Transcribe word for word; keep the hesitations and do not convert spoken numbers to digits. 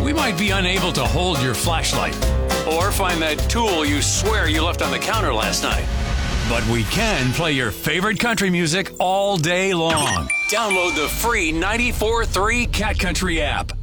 we might be unable to hold your flashlight or find that tool you swear you left on the counter last night. But we can play your favorite country music all day long. Download the free ninety-four point three Cat Country app.